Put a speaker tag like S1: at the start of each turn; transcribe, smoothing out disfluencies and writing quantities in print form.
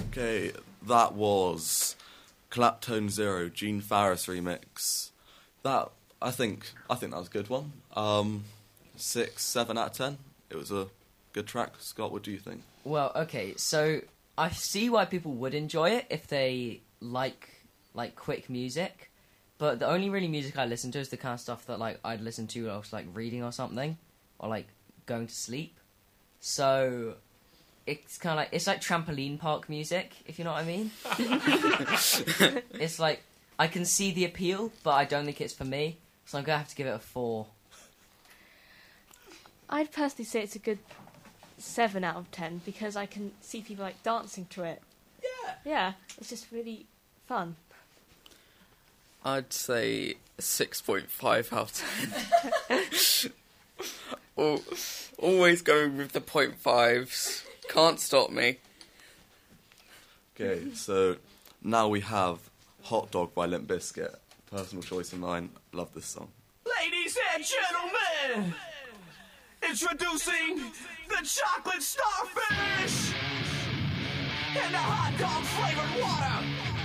S1: Okay, that was Claptone Zero, Gene Farris remix. I think that was a good one. 6, 7 out of 10. It was a good track. Scott, what do you think?
S2: Well, okay, so I see why people would enjoy it if they like quick music, but the only really music I listen to is the kind of stuff that like I'd listen to when I was like reading or something, or like going to sleep. So it's kind of like it's like trampoline park music, if you know what I mean. It's like I can see the appeal, but I don't think it's for me, so I'm gonna have to give it a 4.
S3: I'd personally say it's a good 7 out of 10 because I can see people like dancing to it. Yeah, it's just really fun.
S4: I'd say 6.5 out of 10. Always going with the 0.5s. Can't stop me.
S1: Okay, so now we have Hot Dog by Limp Bizkit. Personal choice of mine. Love this song.
S5: Ladies and gentlemen, introducing the chocolate starfish and the hot dog flavored water.